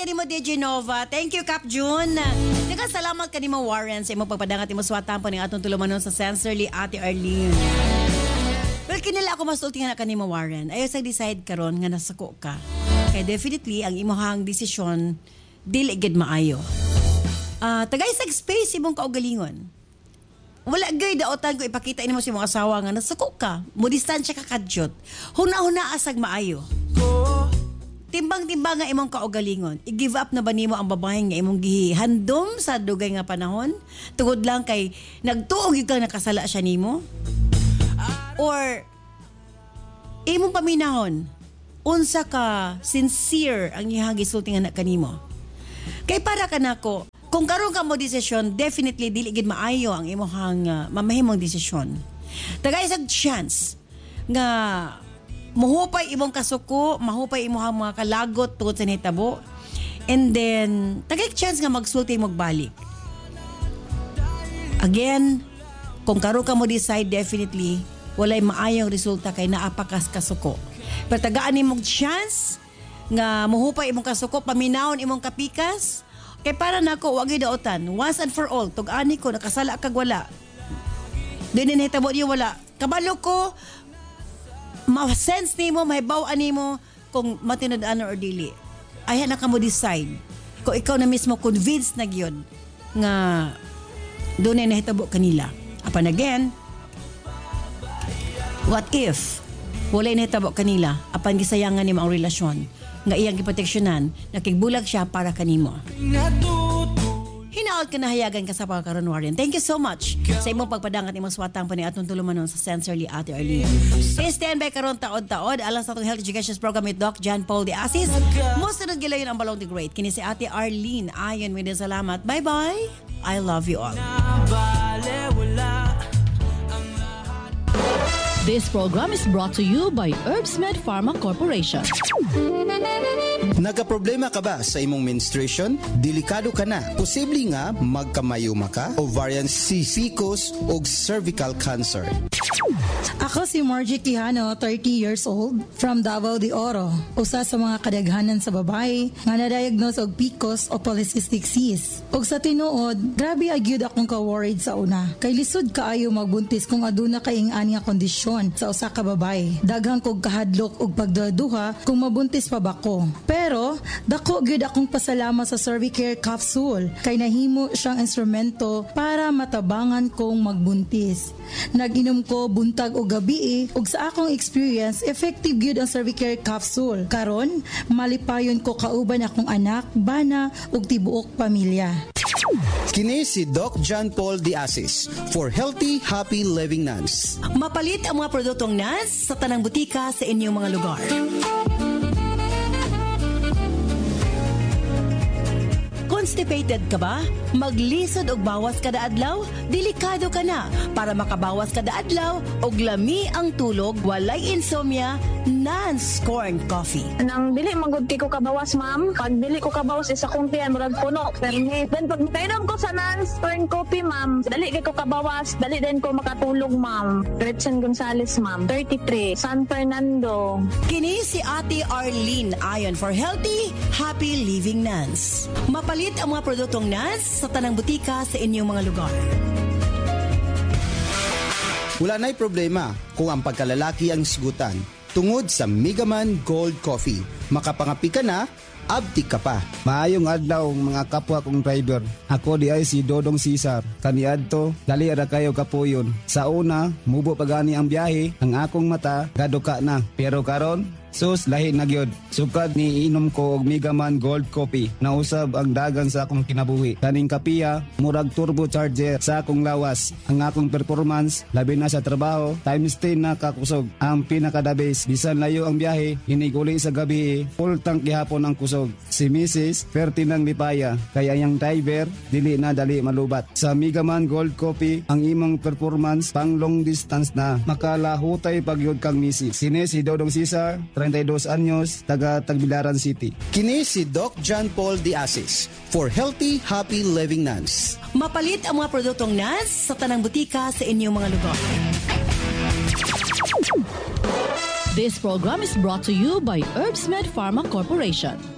kanimo DJ Nova. Thank you Cap June. Salamat kanimo Warren sa imong pagpadangat imo suwatan po ning atong tulumanon sa Sensorly Ate Arlene. Well, kinala ako masulti nga na kanimo Warren. Ayaw sa decide karon nga nasako ka. Kaya definitely ang imong desisyon dili gid maayo. Tagay sa space imong kaugalingon. Wala gay daotan ko ipakita nimo sa imong asawa nga nasako ka. Mo distansya ka kadyot. Huna-huna asag maayo. Timbang-timbang nga imong kaugalingon. I-give up na ba nimo ang babae nga imong gihandom sa dugay nga panahon? Tungod lang kay nagtuog gyud kang nakasala siya nimo? Or imong paminahon unsa ka sincere ang iyang gisulti nga kanimo? Kay para kanako, kung karon ka mo desisyon, definitely dili gid maayo ang imong mamahimong desisyon. Tagay sa chance nga mahupay imong kasuko, mahupay imong mga kalagot tungod sa nahitabo. And then, tagay chance nga magsulti magbalik. Again, kung karon ka mo decide, definitely, walay maayong resulta kay naapakas kasuko. Pero tagaan imong chance nga mahupay imong kasuko, paminawon imong kapikas, kay para nako wag daotan, once and for all, tug-ani ko, nakasala kag wala. Dili nahitabo niyo wala. Kabalo ko, ma-sense nimo, mahibaw-an nimo kung matinud-an or dili. Ayan na ka mo decide. Kung ikaw na mismo convinced na gyud nga doon ay nahitabo kanila. Apan again, what if walay nahitabo kanila apan gisayangan nimo ang relasyon nga iyang giproteksyonan, nakigbulag siya para kanimo. Hinaot ka nahayagan ka sa pagkakaroon, Warren. Thank you so much sa imong pagpadangat imong swatang pa ni atong tulumanon sa Sensorly Ate Arlene. Please stand by karon taod-taod alang sa atong health education program with Doc John Paul de Asis. Musunod gilayon ang Balong the Great. Kini si Ate Arlene. Ayon with salamat. Bye-bye. I love you all. This program is brought to you by Herbsmed Pharma Corporation. Nagaproblema ka ba sa imong menstruation? Delikado ka na. Posible nga magkamayuma ka, ovarian cyst, PCOS o cervical cancer. Ako si Margie Quijano, 30 years old, from Davao de Oro. Usa sa mga kadaghanan sa babae nga na-diagnose og PCOS o polycystic cyst. Og sa tinuod, grabe agyud akong ka-worried sa una. Kay lisod kaayo magbuntis kung aduna kaing-ani nga kondisyon sa usa ka babae. Daghang kog kahadlok og pagduduha kung mabuntis pa ba ko. Pero dako gyud akong pasalamat sa Cervicare capsule kay nahimo siyang instrumento para matabangan kong magbuntis. Nag-inom ko buntag o gabi ug sa akong experience, effective gyud ang Cervicare capsule. Karon, malipayon ko kauban akong anak, bana ug tibuok pamilya. Kini si Doc John Paul de Asis for Healthy, Happy Living Nuns. Mapalit ang mga produktong NANS sa tanang butika sa inyong mga lugar. Constipated ka ba? Maglisod og bawas kada adlaw? Delikado ka na. Para makabawas kada adlaw og lami ang tulog, walay insomnia, NANS Corn Coffee. Nang dili magudti ko kabawas, ma'am. Pag dili ko kabawas isa kong tiyan, murag puno. Permit. Then pag kainom ko sa NANS Corn Coffee, ma'am, dali kay ko kabawas, dali din ko makatulog, ma'am. Gretchen Gonzalez, ma'am. 33, San Fernando. Kini si Ate Arlene ayon for Healthy, Happy Living NANS. Mapalit ang mga produktong NANS sa tanang butika sa inyong mga lugar. Wala na'y problema kung ang pagkalalaki ang sigutan. Tungod sa Megaman Gold Coffee, makapangapi ka na, abdi ka pa. Maayong adlaw mga kapwa kong driver. Ako di ay si Dodong Cesar. Kaniadto, dali ara kayo kapuyon. Sa una, mubo pagani ang biyahe, ang akong mata gaduka na. Pero karon, sus lahi na gyud. Sukad ni inom ko og Megaman Gold Coffee. Nausab ang dagan sa akong kinabuhi. Kaning kapiya, murag turbo charger sa akong lawas. Ang akong performance, labi na sa trabaho, times 10 na kakusog. Ang pinaka-the best, bisan layo ang biyahe, hiniguli sa gabi, full tank gihapon ang kusog. Si Mrs. Fertinang Lipaya, kaya yang driver, dili na dali malubat. Sa Megaman Gold Coffee, ang imong performance pang long distance na. Makalahutay pagyod kang Mrs. Sine si Dodong Cesar, 32 anyos, taga Tagbilaran City. Kini si Doc John Paul de Asis for Healthy, Happy Living Nuns. Mapalit ang mga produktong NANS sa tanang butika sa inyong mga lugar. This program is brought to you by Herbsmed Pharma Corporation.